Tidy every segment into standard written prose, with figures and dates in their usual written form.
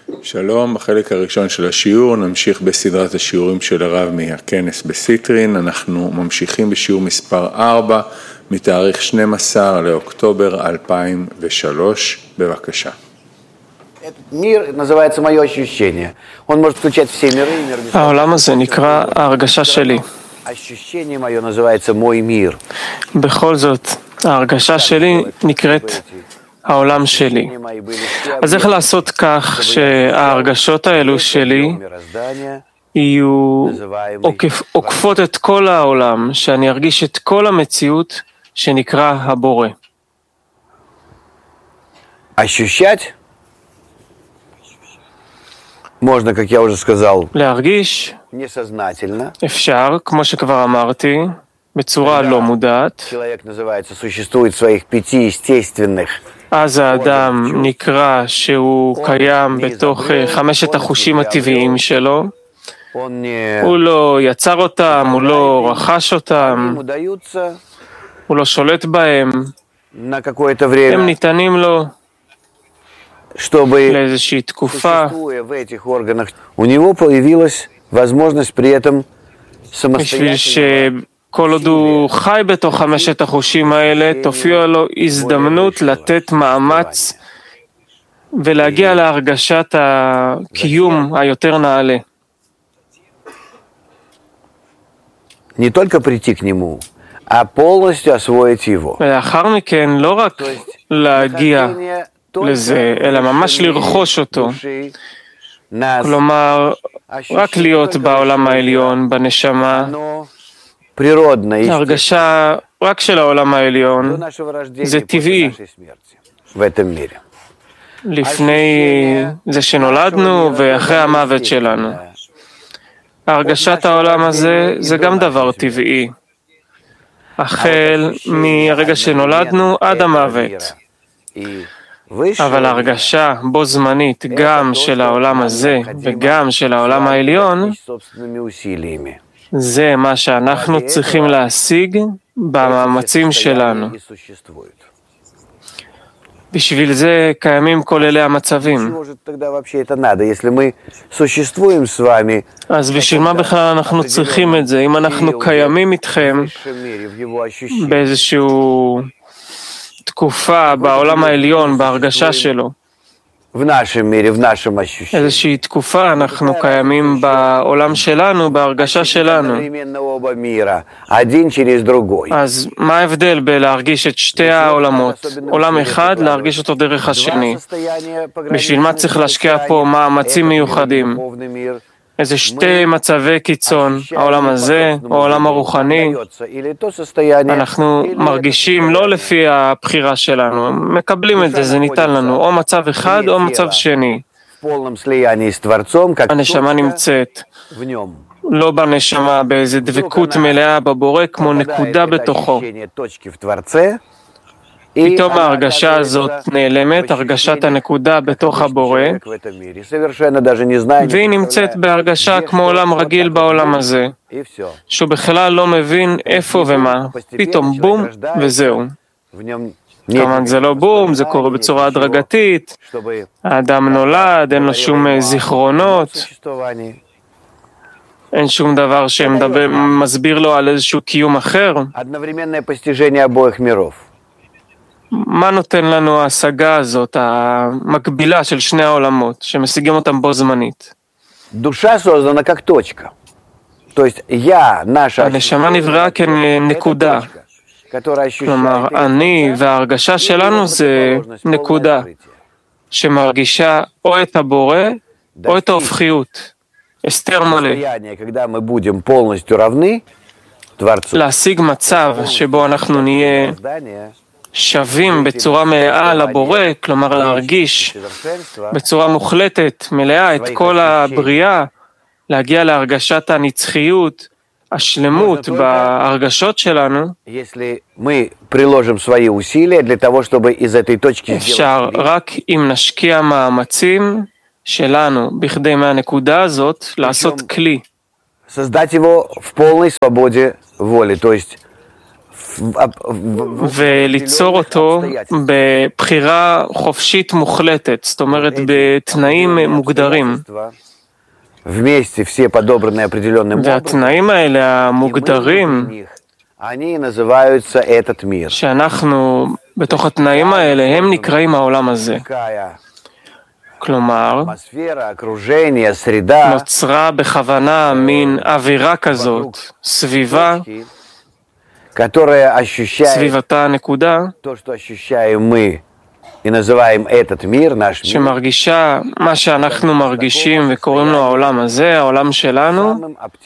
שלום, בחלק הראשון של השיעור נמשיך בסדרת השיעורים של הרב מהכנס בסיטרין. אנחנו ממשיכים בשיעור מספר 4 מתאריך 12 לאוקטובר 2003. בבקשה. העולם הזה נקרא ההרגשה שלי. בכל זאת, ההרגשה שלי נקראת העולם שלי. אז איך לעשות כך שההרגשות האלו שלי יהיו עוקפות את כל העולם, שאני ארגיש את כל המציאות שנקרא הבורא? להרגיש אפשר, כמו שכבר אמרתי, בצורה לא מודעת. אז האדם נקרא שהוא קיים בתוך 5 החושים הטבעיים שלו. הוא לא יצר אותם, הוא לא רכש אותם, הוא לא שולט בהם. הם ניתנים לו לאיזושהי תקופה. בשביל שכל עוד הוא חי בתוך 5 החושים האלה, תופיע לו הזדמנות לתת מאמץ ולהגיע להרגשת הקיום היותר נעלה. ולאחר מכן לא רק להגיע לזה, אלא ממש לרכוש אותו. כלומר, רק להיות בעולם העליון, בנשמה. ההרגשה רק של העולם העליון זה טבעי. לפני זה שנולדנו ואחרי המוות שלנו. הרגשת העולם הזה זה גם דבר טבעי. החל מהרגע שנולדנו עד המוות. אבל ההרגשה בו זמנית גם של העולם הזה וגם של העולם העליון, זה מה שאנחנו צריכים להשיג במאמצים שלנו. בשביל זה קיימים כל אלה המצבים. אז בשביל מה בכלל אנחנו צריכים את זה? אם אנחנו קיימים איתכם באיזשהו תקופה בעולם העליון, בהרגשה שלו. איזושהי תקופה אנחנו קיימים בעולם שלנו, בהרגשה שלנו. אז מה ההבדל בלהרגיש את שתי העולמות? עולם אחד, להרגיש אותו דרך השני. בשביל מה צריך להשקיע פה מאמצים מיוחדים? איזה 2 מצבי קיצון, העולם הזה או העולם הרוחני. אנחנו מרגישים לא לפי הבחירה שלנו, מקבלים את זה, זה ניתן לנו, או מצב אחד או מצב שני. הנשמה נמצאת לא בנשמה, באיזה דבקות מלאה בבורא כמו נקודה בתוכו. פתאום ההרגשה הזאת נעלמת, הרגשת הנקודה בתוך הבורא, והיא נמצאת בהרגשה כמו עולם רגיל בעולם הזה, שהוא בכלל לא מבין איפה ומה, פתאום בום וזהו. כמובן זה לא בום, זה קורה בצורה הדרגתית, האדם נולד, אין לו שום זיכרונות, אין שום דבר שמסביר לו על איזשהו קיום אחר. מה נותן לנו ההשגה הזאת, המקבילה של שני העולמות, שמשיגים אותם בו זמנית? הנשמה נבראה כנקודה. כלומר, אני וההרגשה שלנו זה נקודה, שמרגישה או את הבורא או את ההופכיות. הסתר מלא. להשיג מצב שבו אנחנו נהיה שווים בצורה מלאה לבורא, כלומר להרגיש בצורה מוחלטת, מלאה את כל הבריאה, להגיע להרגשת הנצחיות, השלמות בהרגשות שלנו. אפשר רק אם נשקיע מאמצים שלנו בכדי מהנקודה הזאת לעשות כלי. וליצור אותו בבחירה חופשית מוחלטת, זאת אומרת בתנאים מוגדרים. והתנאים האלה המוגדרים, שאנחנו בתוך התנאים האלה, הם נקראים העולם הזה. כלומר, נוצרה בכוונה מין אווירה כזאת, סביבתה הנקודה, שמרגישה מה שאנחנו מרגישים וקוראים לו העולם הזה, העולם שלנו,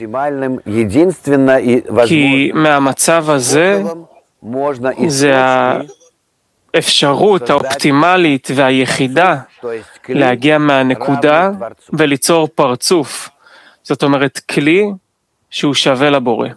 כי מהמצב הזה זה האפשרות האופטימלית והיחידה להגיע מהנקודה וליצור פרצוף. זאת אומרת, כלי שהוא שווה לבורא.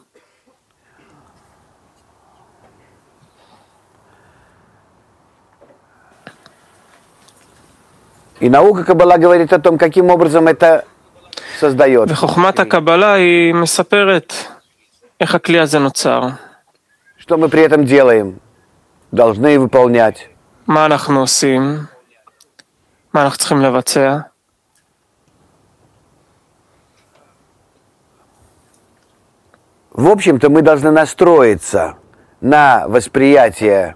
וחוכמת הקבלה היא מספרת איך הכלי הזה נוצר. מה אנחנו עושים? מה אנחנו צריכים לבצע? В общем-то, мы должны настроиться на восприятие.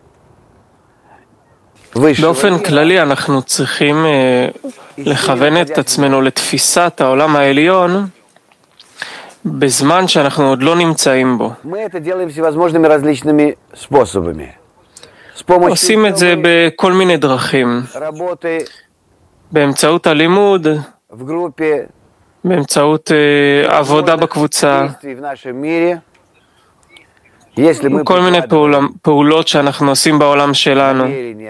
באופן כללי אנחנו צריכים לכוון את עצמנו לתפיסת העולם העליון בזמן שאנחנו עוד לא נמצאים בו. עושים את זה בכל מיני דרכים, באמצעות הלימוד, באמצעות עבודה בקבוצה, כל מיני פעולות שאנחנו עושים בעולם שלנו.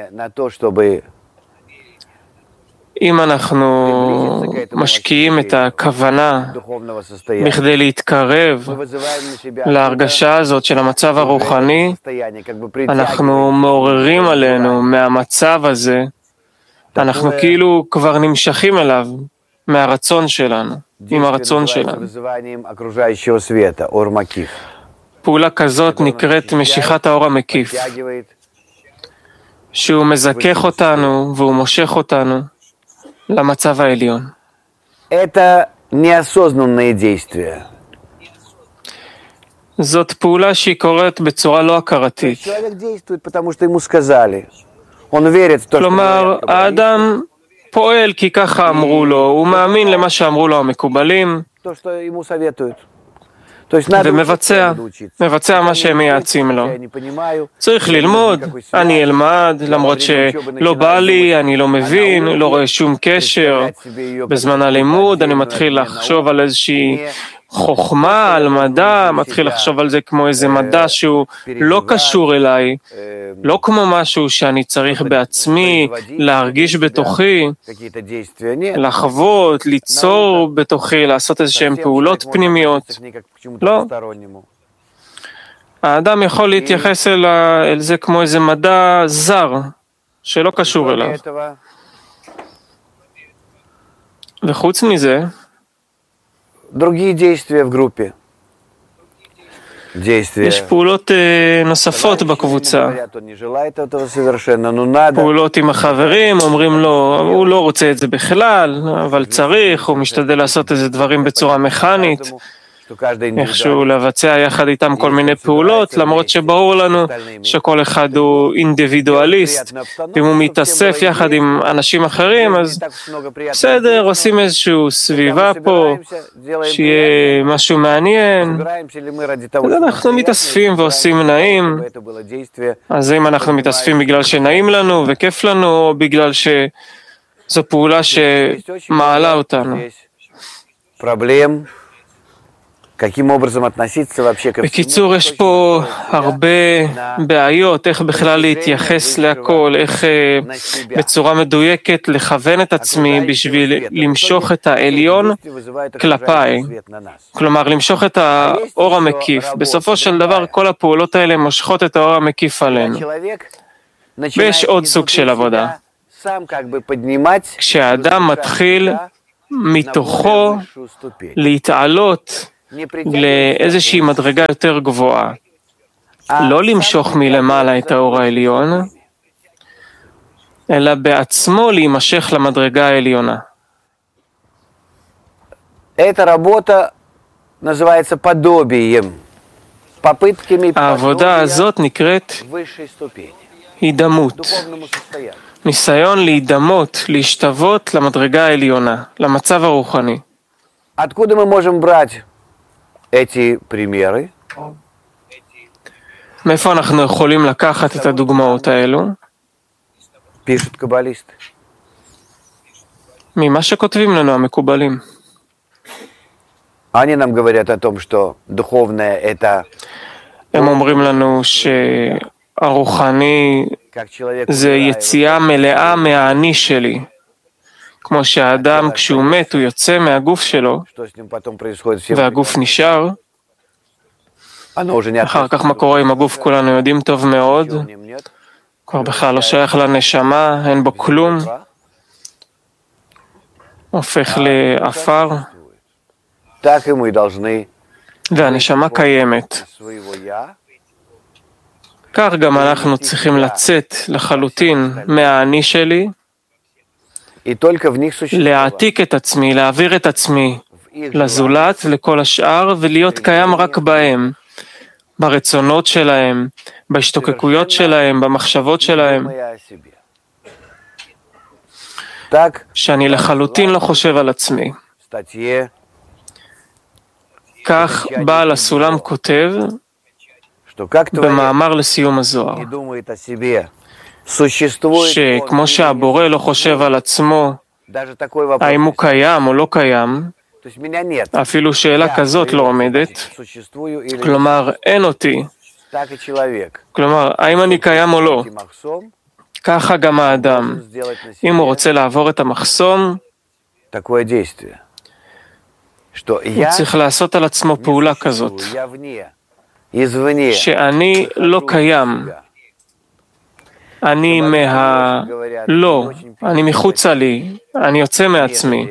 אם אנחנו משקיעים את הכוונה בכדי להתקרב להרגשה הזאת של המצב הרוחני, אנחנו מעוררים עלינו מהמצב הזה, אנחנו כאילו כבר נמשכים אליו מהרצון שלנו, עם הרצון שלנו. פעולה כזאת נקראת משיכת האור המקיף, שהוא מזכך אותנו והוא מושך אותנו למצב העליון. זאת פעולה שהיא קורית בצורה לא הכרתית. כלומר, האדם פועל כי ככה אמרו לו, הוא מאמין למה שאמרו לו המקובלים, ומבצע מה שהם מייעצים לו. צריך ללמוד, אני אלמד, למרות שלא בא לי, אני לא מבין, לא רואה שום קשר. בזמן הלימוד אני מתחיל לחשוב על איזושהי חוכמה, על מדע, מתחיל לחשוב על זה כמו איזה מדע שהוא לא קשור אליי, לא כמו משהו שאני צריך בעצמי להרגיש בתוכי, לחוות, ליצור בתוכי, לעשות איזשהם פעולות פנימיות. לא. האדם יכול להתייחס אל זה כמו איזה מדע זר, שלא קשור אליו. וחוץ מזה, יש פעולות נוספות בקבוצה. פעולות עם החברים, אומרים לו, הוא לא רוצה את זה בכלל, אבל צריך, הוא משתדל לעשות איזה דברים בצורה מכנית, איכשהו לבצע יחד איתם כל מיני פעולות, למרות שברור לנו שכל אחד הוא אינדיבידואליסט, אם הוא מתאסף יחד עם אנשים אחרים, אז בסדר, עושים איזשהו סביבה פה, שיהיה משהו מעניין, אז אנחנו מתאספים ועושים נעים, אז אם אנחנו מתאספים בגלל שנעים לנו וכיף לנו, או בגלל שזו פעולה שמעלה אותנו. בקיצור, יש פה הרבה בעיות, איך בכלל להתייחס להכל, איך בצורה מדויקת לכוון את עצמי בשביל למשוך את העליון כלפיי. כלומר, למשוך את האור המקיף. בסופו של דבר, כל הפעולות האלה מושכות את האור המקיף עלינו. ויש עוד סוג של עבודה. כשהאדם מתחיל מתוכו להתעלות לאיזושהי מדרגה יותר גבוהה, לא למשוך מלמעלה את האור העליון, אלא בעצמו להימשך למדרגה העליונה. Эта работа называется подобием, попытками העבודה הזאת נקראת высшей ступени, הידמות, духовному состоянию. ניסיון להידמות, להשתוות למדרגה העליונה, למצב הרוחני. Откуда мы можем брать эти примеры? מאיפה אנחנו יכולים לקחת את הדוגמאות האלו? Пишут каббалисты. ממה שכותבים לנו המקובלים. Они нам говорят о том, что духовное это הם אומרים לנו שהרוחני как человек זה יציאה מלאה מהאני שלי. כמו שהאדם כשהוא מת הוא יוצא מהגוף שלו, что с ним потом происходит, все והגוף נשאר. оно уже не אחר כך מה קורה עם הגוף כולנו יודעים טוב מאוד, нет. כבר בכלל לא שייך לנשמה, אין בו כלום, הופך לעפר, Так и мы должны והנשמה קיימת. своего я כך גם אנחנו צריכים לצאת לחלוטין מהאני שלי, и только в них существовать. להעתיק את עצמי, להעביר את עצמי לזולת, לכל השאר, ולהיות קיים רק בהם, ברצונות שלהם, בהשתוקקויות שלהם, במחשבות שלהם, Так, שאני לחלוטין לא חושב על עצמי. статье, כך בעל הסולם כותב что как творец במאמר לסיום הזוהר, не думает о себе, существует שכמו он, שהבורא לא חושב על עצמו, даже такой вопрос, האם הוא קיים או לא קיים, то есть меня нет, אפילו שאלה כזאת לא עומדת, существую или כלומר אין אותי, так и человек. כלומר האם אני קיים או לא, מחסום, ככה גם האדם, сделать на אם הוא себе רוצה לעבור את המחסום, такое действие, что הוא я צריך לעשות על עצמו פעולה כזאת, существую, я вне, извне, שאני לא קיים, אני לא, אני מחוצה לי, אני יוצא מעצמי.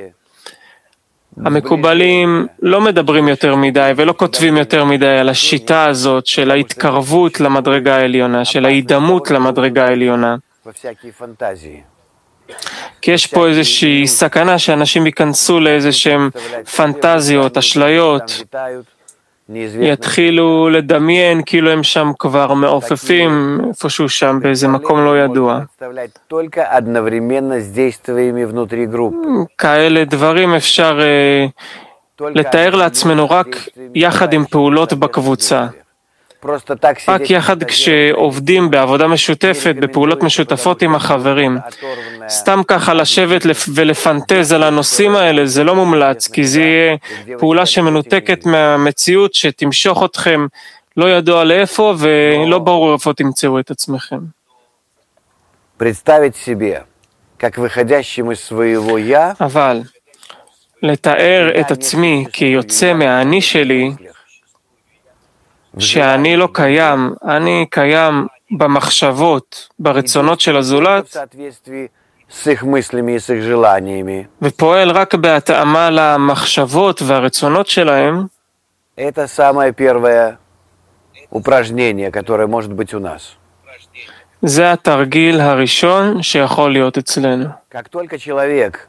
המקובלים לא מדברים יותר מדי ולא כותבים יותר מדי על השיטה הזאת של ההתקרבות למדרגה העליונה, של ההידמות למדרגה העליונה. во всякие фантазии. כי יש פה איזושהי סכנה שאנשים ייכנסו לאיזשהם פנטזיות, אשליות, Там летают, неизвестно. יתחילו לדמיין כאילו הם שם כבר מעופפים איפשהו שם באיזה מקום לא ידוע. Представлять только одновременно с действиями внутри группы. כאלה דברים אפשר לתאר לעצמנו רק יחד עם פעולות בקבוצה. Просто так רק сидеть יחד כשעובדים בעבודה משותפת, בפעולות משותפות עם החברים. סתם ככה לשבת ולפנטז על הנושאים האלה, זה לא מומלץ, כי זה יהיה פעולה שמנותקת מהמציאות שתמשוך אתכם לא ידוע לאיפה ולא ברור איפה תמצאו את עצמכם. представить себе, как выходящим из своего я, אבל לתאר את עצמי כיוצא מהאני שלי, שאני לא קיים, אני קיים במחשבות, ברצונות של в הזולת, соответствии с их мыслями и с их желаниями. ופועל רק בהתאמה למחשבות והרצונות שלהם, Это самое первое упражнение, которое может быть у нас. זה התרגיל הראשון שיכול להיות אצלנו. Как только человек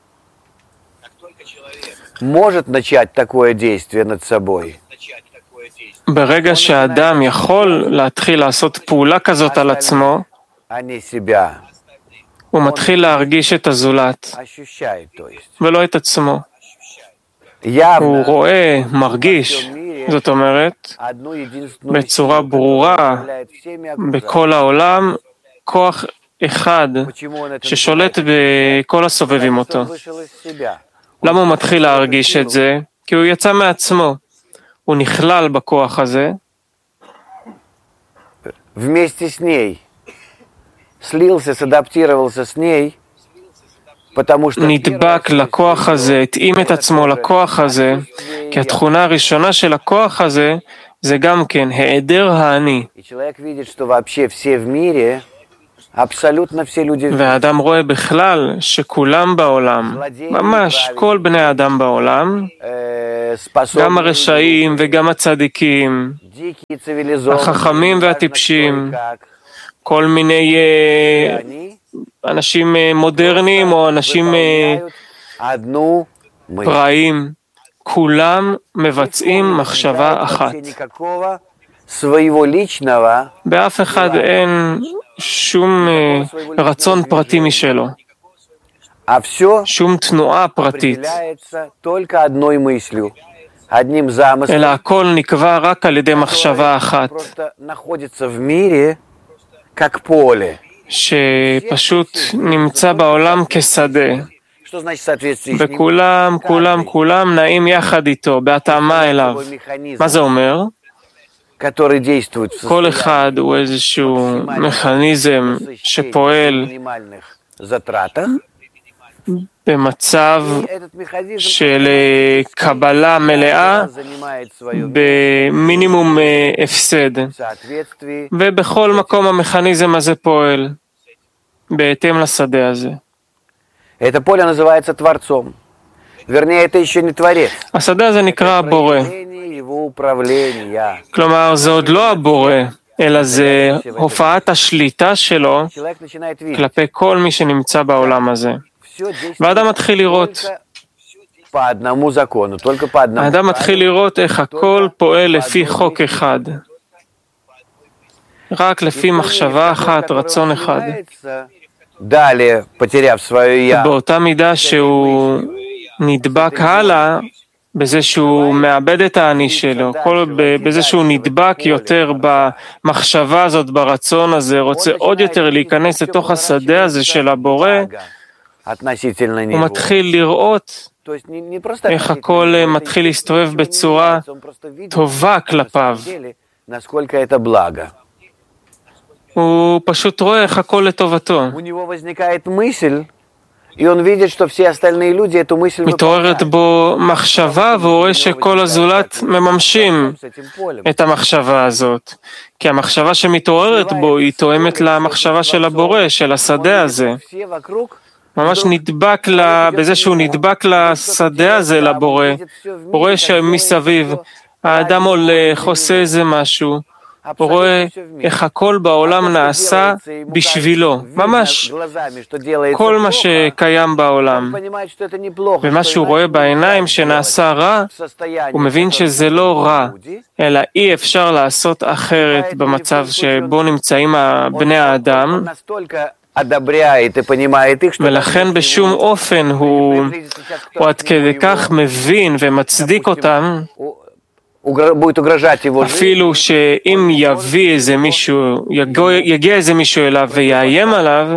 может начать такое действие над собой, ברגע שהאדם יכול להתחיל לעשות פעולה כזאת על עצמו, а не себя, הוא מתחיל להרגיש את הזולת, ощущает, то есть. ולא את עצמו. הוא Явно רואה, מרגיש, זאת אומרת, одну единственную בצורה силу, ברורה, которая управляет всеми окружающими. בכל העולם, כוח אחד Почему он это ששולט בכל הסובבים אותו. Он вышел из себя. למה הוא מתחיל להרגיש את זה? כי הוא יצא מעצמו. הוא נכלל בכוח הזה, Вместе с ней. Слился, садаптировался с ней, потому что נדבק לכוח הזה, התאים את עצמו לכוח הזה, כי התכונה הראשונה של הכוח הזה זה גם כן היעדר האני. и человек видит, что вообще все в мире, абсолютно все люди в мире, והאדם רואה בכלל שכולם בעולם, ממש כל בני האדם בעולם, גם הרשעים וגם הצדיקים, החכמים והטיפשים, כל מיני אנשים מודרניים או אנשים פראיים, כולם מבצעים מחשבה אחת. באף אחד אין שום רצון פרטי משלו, שום תנועה פרטית, אלא הכל נקבע רק על ידי מחשבה אחת, שפשוט נמצא בעולם כשדה, וכולם נעים יחד איתו, בהתאמה אליו. מה זה אומר? כל אחד הוא איזשהו מכניזם שפועל במצב של קבלה מלאה במינימום הפסד, ובכל מקום המכניזם הזה פועל בהתאם לשדה הזה. השדה הזה נקרא הבורא. כלומר, זה עוד לא הבורא, אלא זה הופעת השליטה שלו כלפי כל מי שנמצא בעולם הזה. והאדם מתחיל לראות. האדם מתחיל לראות איך הכל פועל לפי חוק אחד. רק לפי מחשבה אחת, רצון אחד. באותה מידה שהוא נדבק הלאה, בזה שהוא מאבד את האני שלו, בזה שהוא נדבק יותר במחשבה הזאת, ברצון הזה, רוצה עוד יותר להיכנס לתוך השדה הזה של הבורא, הוא מתחיל לראות איך הכל מתחיל להסתובב בצורה טובה כלפיו. הוא פשוט רואה איך הכל לטובתו. מתעוררת בו מחשבה, והוא רואה שכל הזולת מממשים את המחשבה הזאת. כי המחשבה שמתעוררת בו היא תואמת למחשבה של הבורא, של השדה הזה. ממש נדבק בזה שהוא נדבק לשדה הזה, לבורא. הוא רואה שמסביב האדם הולך, עושה איזה משהו. הוא רואה איך הכל בעולם נעשה בשבילו, ממש כל מה שקיים בעולם. ומה שהוא רואה בעיניים שנעשה רע, הוא מבין שזה לא רע, אלא אי אפשר לעשות אחרת במצב שבו נמצאים בני האדם, ולכן בשום אופן הוא עד כדי כך מבין ומצדיק אותם, אפילו שאם יגיע איזה מישהו אליו ויאיים עליו,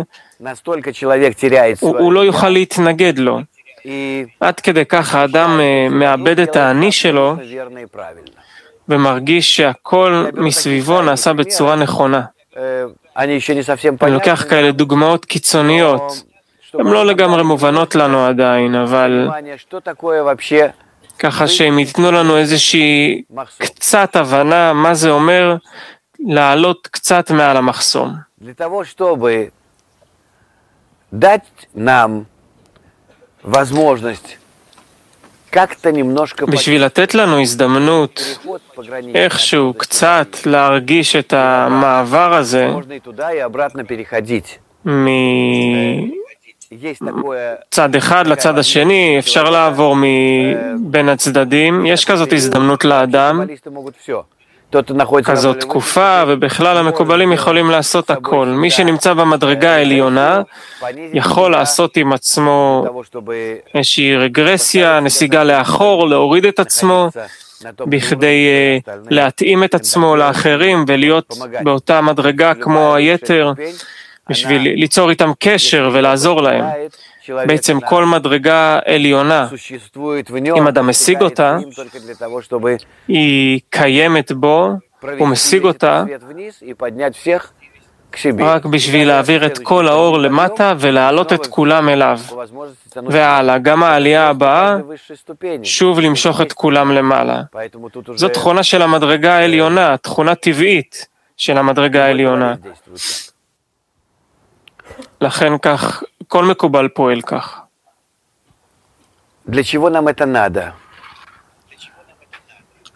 הוא לא יוכל להתנגד לו. עד כדי כך האדם מאבד את האני שלו ומרגיש שהכל מסביבו נעשה בצורה נכונה. אני לוקח כאלה דוגמאות קיצוניות, הן לא לגמרי מובנות לנו עדיין, אבל ככה שהם ייתנו לנו איזושהי קצת הבנה מה זה אומר לעלות קצת מעל המחסום. בשביל לתת לנו הזדמנות איכשהו קצת להרגיש את המעבר הזה מצד אחד לצד השני, אפשר לעבור בין הצדדים, יש כזאת הזדמנות לאדם, כזאת תקופה, ובכלל המקובלים יכולים לעשות הכל. מי שנמצא במדרגה העליונה יכול לעשות עם עצמו איזושהי רגרסיה, נסיגה לאחור, להוריד את עצמו, בכדי להתאים את עצמו לאחרים ולהיות באותה מדרגה כמו היתר, בשביל ליצור איתם קשר ולעזור להם. בעצם כל מדרגה עליונה, אם אדם משיג אותה, היא קיימת בו, הוא משיג אותה רק בשביל להעביר את כל האור למטה ולהעלות את כולם אליו. והלאה, גם העלייה הבאה, שוב למשוך את כולם למעלה. זאת תכונה של המדרגה העליונה, תכונה טבעית של המדרגה העליונה. לכן כך, כל מקובל פועל כך.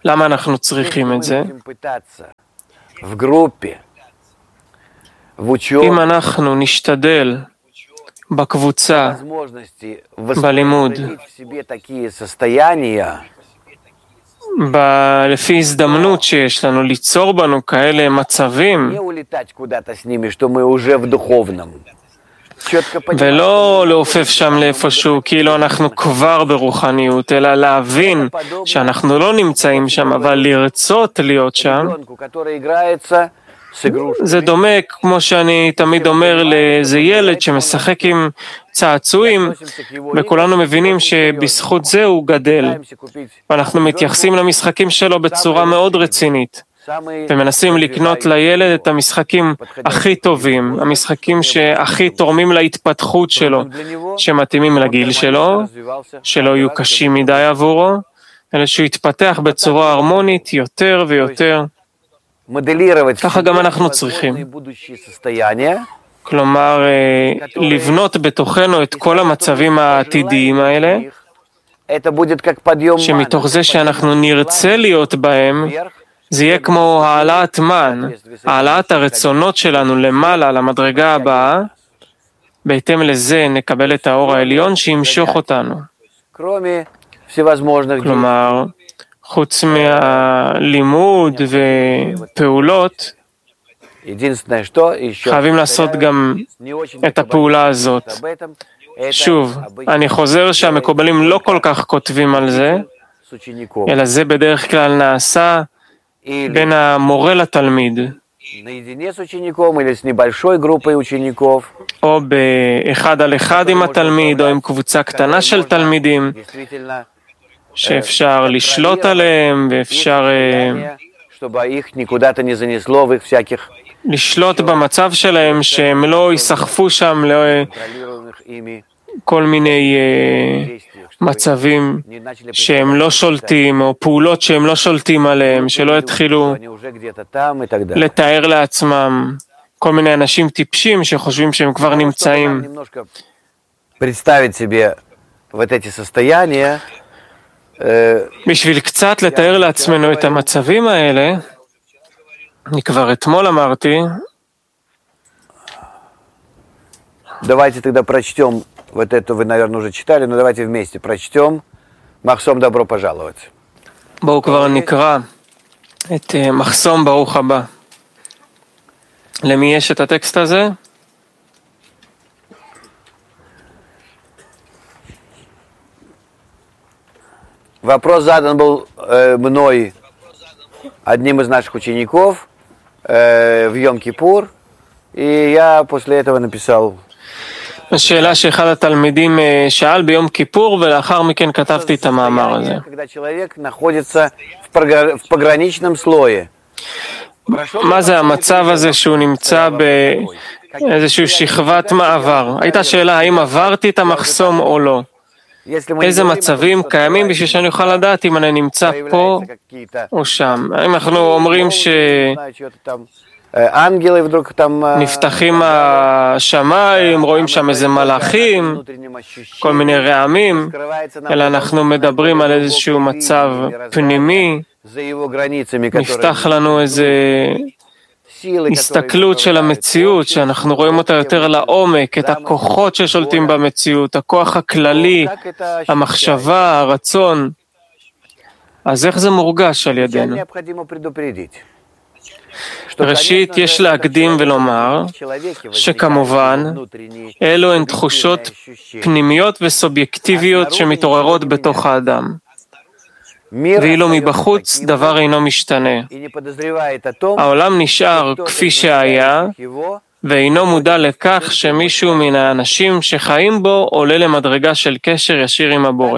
למה אנחנו צריכים את זה? אם אנחנו נשתדל בקבוצה, בלימוד, לפי הזדמנות שיש לנו ליצור בנו כאלה מצבים, ולא לעופף שם לאיפשהו כאילו אנחנו כבר ברוחניות, אלא להבין שאנחנו לא נמצאים שם, אבל לרצות להיות שם. זה דומה, כמו שאני תמיד אומר, לאיזה ילד שמשחק עם צעצועים, וכולנו מבינים שבזכות זה הוא גדל. ואנחנו מתייחסים למשחקים שלו בצורה מאוד רצינית, ומנסים לקנות לילד את המשחקים הכי טובים, המשחקים שהכי תורמים להתפתחות שלו, שמתאימים לגיל שלו, שלא יהיו קשים מדי עבורו, אלא שהוא יתפתח בצורה הרמונית יותר ויותר. ככה גם אנחנו צריכים. כלומר, לבנות בתוכנו את כל המצבים העתידיים האלה, שמתוך זה שאנחנו נרצה להיות בהם, זה יהיה כמו העלאת מן, העלאת הרצונות שלנו למעלה, למדרגה הבאה, בהתאם לזה נקבל את האור העליון שימשוך אותנו. כלומר, חוץ מהלימוד ופעולות, חייבים לעשות גם את הפעולה הזאת. שוב, אני חוזר שהמקובלים לא כל כך כותבים על זה, אלא זה בדרך כלל נעשה בין המורה לתלמיד, או באחד על אחד עם התלמיד, או עם קבוצה קטנה של תלמידים, שאפשר לשלוט עליהם, ואפשר לשלוט במצב שלהם, שהם לא ייסחפו שם לכל מיני מצבים שהם לא שולטים, או פעולות שהם לא שולטים עליהם, שלא יתחילו לתאר לעצמם כל מיני אנשים טיפשים שחושבים שהם כבר נמצאים. בשביל קצת לתאר לעצמנו את המצבים האלה, אני כבר אתמול אמרתי, давайте тогда прочтем, вот это вы, наверное, уже читали, но давайте вместе прочтем. מחסום добро пожаловать. בואו כבר נקרא את מחסום ברוך הבא. למי יש את הטקסט הזה? Вопрос задан был мной одним из наших учеников в Йом-Кипур, и я после этого написал. השאלה שאחד התלמידים שאל ביום כיפור, ולאחר מכן כתבתי את המאמר הזה. מה זה המצב הזה שהוא נמצא באיזושהי שכבת מעבר? הייתה שאלה האם עברתי את המחסום או לא. איזה מצבים קיימים בשביל שאני אוכל לדעת אם אני נמצא פה או שם. האם אנחנו אומרים נפתחים השמיים, רואים שם איזה מלאכים, כל מיני רעמים, אלא אנחנו מדברים על איזשהו מצב פנימי, נפתח לנו איזה הסתכלות של המציאות, שאנחנו רואים אותה יותר לעומק, את הכוחות ששולטים במציאות, הכוח הכללי, המחשבה, הרצון. אז איך זה מורגש על ידינו? ראשית, יש להקדים ולומר שכמובן אלו הן תחושות פנימיות וסובייקטיביות שמתעוררות בתוך האדם. ואילו מבחוץ דבר אינו משתנה. העולם נשאר כפי שהיה, ואינו מודע לכך שמישהו מן האנשים שחיים בו עולה למדרגה של קשר ישיר עם הבורא.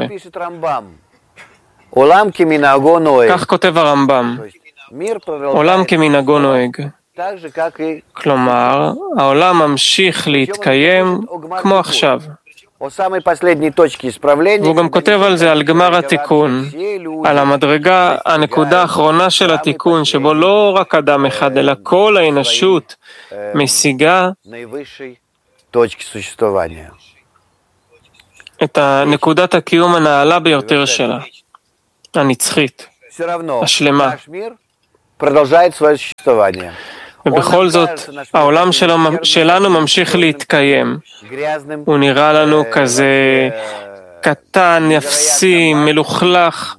כך כותב הרמב"ם. עולם כמנהגו נוהג. כלומר, העולם ממשיך להתקיים כמו עכשיו. והוא גם כותב על זה, על גמר התיקון, על המדרגה, הנקודה האחרונה של התיקון, שבו לא רק אדם אחד, אלא כל האנושות משיגה את נקודת הקיום הנעלה ביותר שלה, הנצחית. השלמה. Продолжает свое существование. ובכל זאת, העולם שלנו ממשיך להתקיים. הוא נראה לנו כזה קטן, אפסי, מלוכלך.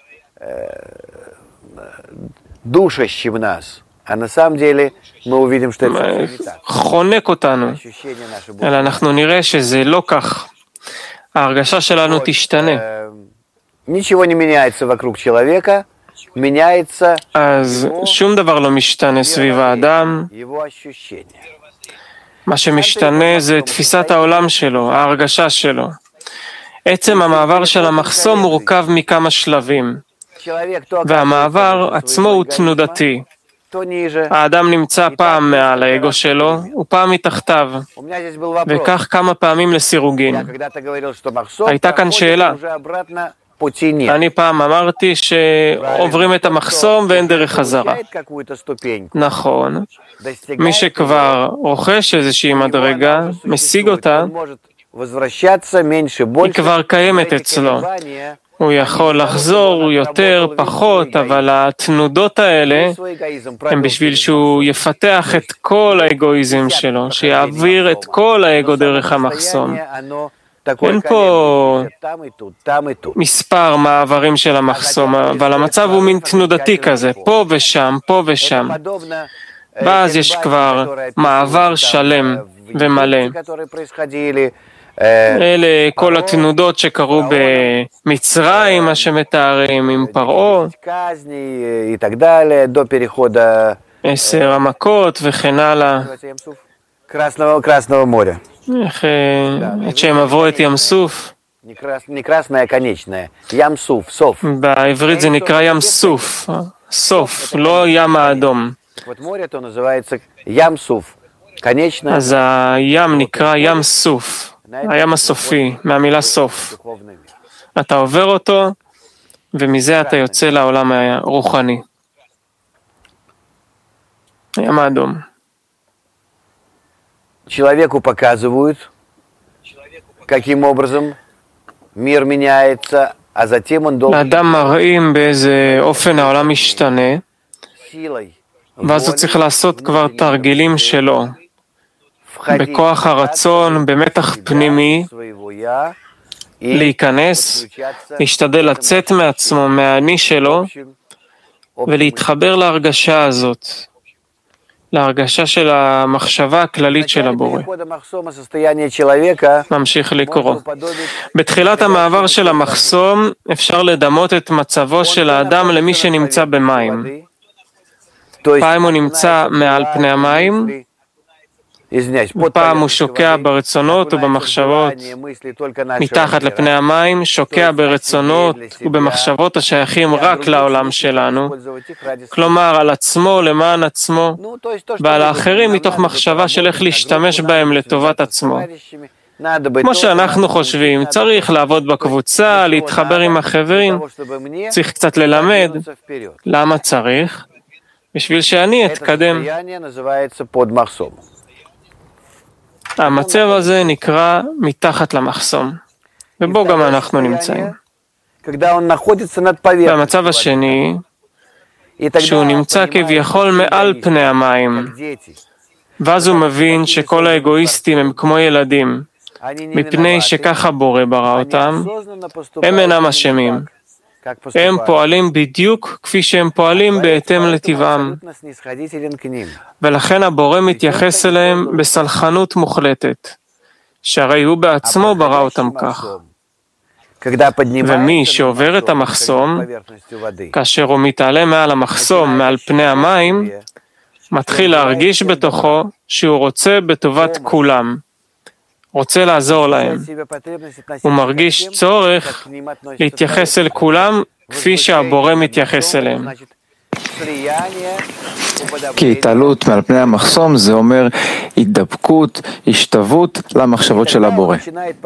Душащим нас. А на самом деле мы увидим, что это не так. חונק אותנו. אלא אנחנו נראה שזה לא כך. ההרגשה שלנו תשתנה. Ничего не меняется вокруг человека. меняется אז שום דבר לא משתנה סביב האדם. его ощущение. מה שמשתנה זה תפיסת העולם שלו, ההרגשה שלו. עצם המעבר של המחסום מורכב מכמה שלבים, והמעבר עצמו הוא תנודתי. האדם נמצא פעם מעל האגו שלו, ופעם מתחתיו, וכך כמה פעמים לסירוגין. הייתה כאן שאלה. אני פעם אמרתי שעוברים את המחסום ואין דרך חזרה. נכון, מי שכבר רוכש איזושהי מדרגה, משיג אותה, היא כבר קיימת אצלו. הוא יכול לחזור יותר, פחות, אבל התנודות האלה הם בשביל שהוא יפתח את כל האגואיזם שלו, שיעביר את כל האגו דרך המחסום. אין פה מספר מעברים של המחסום, אבל המצב הוא מין תנודתי כזה, פה ושם, פה ושם. ואז יש כבר מעבר שלם ומלא. אלה כל התנודות שקרו במצרים, מה שמתארים עם פרעה, 10 המכות וכן הלאה. איך שהם עברו את ים סוף. בעברית זה נקרא ים סוף, סוף, לא ים האדום. אז הים נקרא ים סוף, הים הסופי, מהמילה סוף. אתה עובר אותו, ומזה אתה יוצא לעולם הרוחני. הים האדום. Человеку показывают, каким образом мир меняется, а затем он должен... לאדם מראים באיזה אופן העולם משתנה, ואז הוא צריך לעשות כבר תרגילים שלו, בכוח הרצון, במתח פנימי, להיכנס, להשתדל לצאת מעצמו, מהאני שלו, ולהתחבר להרגשה הזאת. להרגשה של המחשבה הכללית של הבורא. ממשיך לקרוא. בתחילת המעבר של המחסום אפשר לדמות את מצבו של האדם למי שנמצא במים. פעם הוא נמצא מעל פני המים, ופעם הוא שוקע ברצונות ובמחשבות מתחת לפני המים, שוקע ברצונות ובמחשבות השייכים רק לעולם שלנו, כלומר על עצמו, למען עצמו, ועל האחרים מתוך מחשבה של איך להשתמש בהם לטובת עצמו. כמו שאנחנו חושבים, צריך לעבוד בקבוצה, להתחבר עם החברים, צריך קצת ללמד. למה צריך? בשביל שאני אתקדם. המצב הזה נקרא מתחת למחסום, ובו גם אנחנו נמצאים. והמצב השני, שהוא נמצא כביכול מעל פני המים, ואז הוא מבין שכל האגואיסטים הם כמו ילדים, מפני שככה בורא ברא אותם, הם אינם אשמים. הם פועלים בדיוק כפי שהם פועלים בהתאם לטבעם. ולכן הבורא מתייחס אליהם בסלחנות מוחלטת, שהרי הוא בעצמו ברא אותם כך. ומי שעובר את המחסום, כאשר הוא מתעלה מעל המחסום, מעל פני המים, מתחיל להרגיש בתוכו שהוא רוצה בטובת כולם. רוצה לעזור להם. הוא מרגיש צורך להתייחס אל כולם כפי שהבורא מתייחס אליהם. כי התעלות מעל פני המחסום זה אומר התדבקות, השתוות למחשבות של הבורא.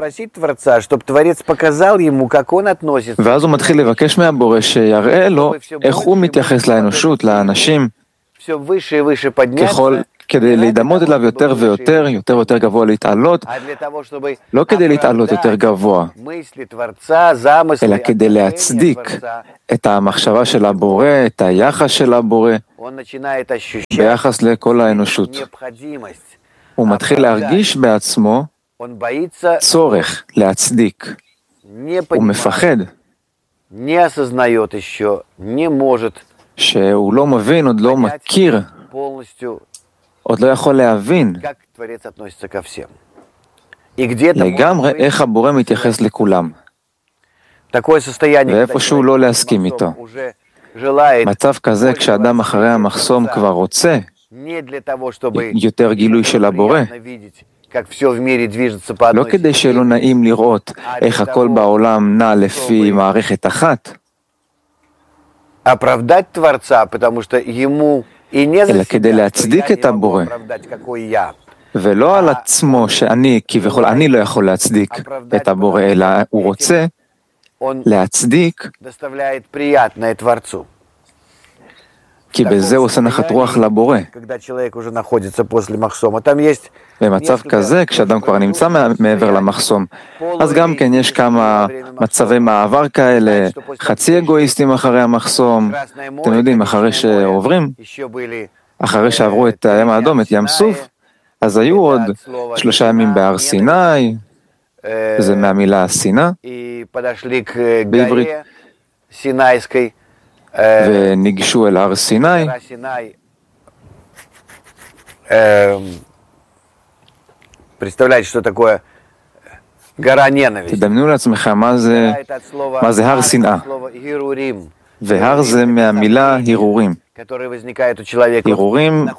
ואז הוא מתחיל לבקש מהבורא שיראה לו איך הוא מתייחס לאנושות, לאנשים. ככל כדי להידמות אליו יותר ויותר, יותר ויותר גבוה להתעלות, לא כדי להתעלות יותר גבוה, אלא כדי להצדיק את המחשבה של הבורא, את היחס של הבורא, ביחס לכל האנושות. הוא מתחיל להרגיש בעצמו צורך להצדיק. הוא מפחד שהוא לא מבין, עוד לא מכיר, עוד לא יכול להבין לגמרי איך הבורא מתייחס לכולם, ואיפשהו לא להסכים איתו. מצב כזה, כשאדם אחרי המחסום כבר רוצה יותר גילוי של הבורא, לא כדי שלא נעים לראות איך הכל בעולם נע לפי מערכת אחת, אלא כדי להצדיק את הבורא, ולא על עצמו שאני, כביכול אני לא יכול להצדיק את הבורא, אלא הוא רוצה להצדיק, כי בזה הוא עושה נחת רוח לבורא. במצב כזה, כשאדם כבר נמצא מעבר למחסום, אז גם כן יש כמה מצבי מעבר כאלה, חצי אגואיסטים אחרי המחסום. אתם יודעים, אחרי שעוברים, אחרי שעברו את הים האדום, את ים סוף, אז היו עוד 3 ימים בהר סיני, זה מהמילה סיני בעברית, וניגשו אל הר סיני, תדמיינו לעצמכם מה זה הר שנאה, והר זה מהמילה הרהורים. הרהורים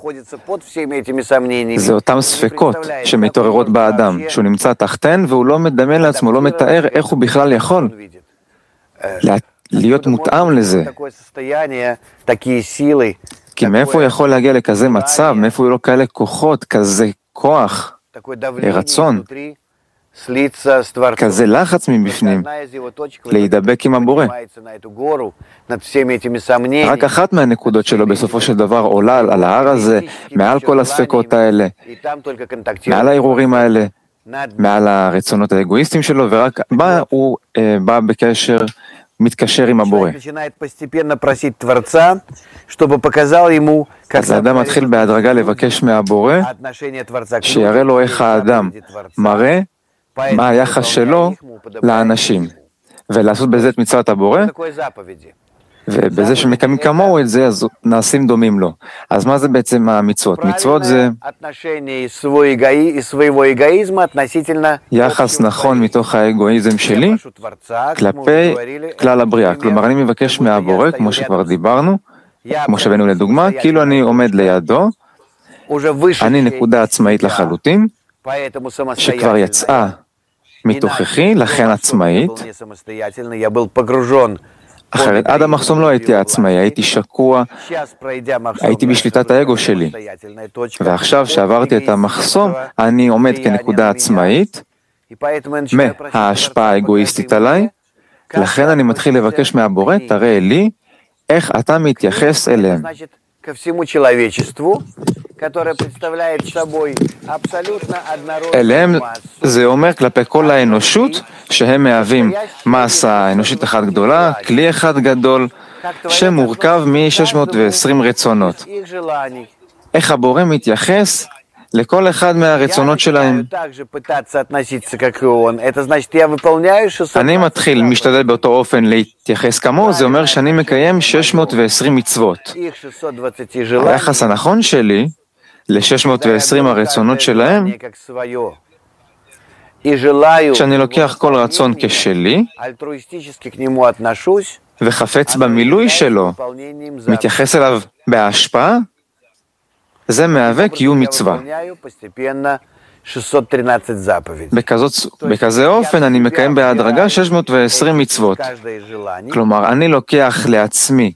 זה אותם ספקות שמתעוררות באדם, שהוא נמצא תחתן והוא לא מדמיין לעצמו, לא מתאר איך הוא בכלל יכול להיות מותאם לזה. כי מאיפה הוא יכול להגיע לכזה מצב, מאיפה הוא לא כאלה כוחות, כזה כוח, רצון, כזה לחץ מבפנים, להידבק עם הבורא. רק אחת מהנקודות שלו בסופו של דבר עולה על ההר הזה, מעל כל הספקות האלה, מעל הערעורים האלה, מעל הרצונות האגואיסטיים שלו, ורק הוא בא בקשר, מתקשר עם הבורא. אז האדם מתחיל בהדרגה לבקש מהבורא שיראה לו איך האדם מראה מה היחס שלו לאנשים, ולעשות בזה את מצוות הבורא, ובזה שמקיימים כמוהו את זה, אז נעשים דומים לו. אז מה זה בעצם המצוות? מצוות זה יחס נכון מתוך האגואיזם שלי כלפי כלל הבריאה. כלומר, אני מבקש מהבורא, כמו שכבר דיברנו, כמו שהבאנו לדוגמה, כאילו אני עומד לידו, אני נקודה עצמאית לחלוטין, שכבר יצאה מתוככי, לכן עצמאית. אחרת, עד המחסום לא הייתי עצמאי, הייתי שקוע, הייתי בשליטת האגו שלי. ועכשיו שעברתי את המחסום, אני עומד כנקודה עצמאית, מההשפעה האגואיסטית עליי, לכן אני מתחיל לבקש מהבורא, תראה לי איך אתה מתייחס אליהם. אליהם זה אומר כלפי כל האנושות שהם מהווים מסה האנושית אחת גדולה, כלי אחד גדול שמורכב מ-620 רצונות. איך הבורא מתייחס לכל אחד מהרצונות שלהם. אני מתחיל, משתדל באותו אופן להתייחס כמוהו, זה אומר שאני מקיים 620 מצוות. היחס הנכון שלי ל-620 הרצונות שלהם, כשאני לוקח כל רצון כשלי, וחפץ במילוי שלו, מתייחס אליו בהשפעה, זה מהווה קיום מצווה. בכזה אופן אני מקיים בהדרגה 620 מצוות. כלומר, אני לוקח לעצמי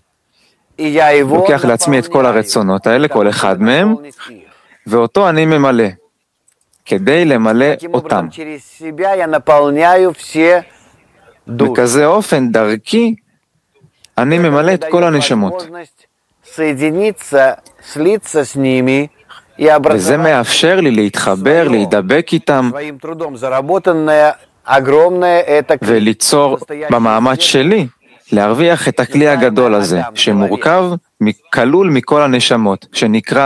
את כל הרצונות האלה, כל אחד מהם, ואותו אני ממלא, כדי למלא אותם. בכזה אופן, דרכי, אני ממלא את כל הנשמות. וזה מאפשר לי להתחבר, להידבק איתם, וליצור במאמץ שלי, להרוויח את הכלי הגדול הזה, שמורכב, כלול מכל הנשמות, שנקרא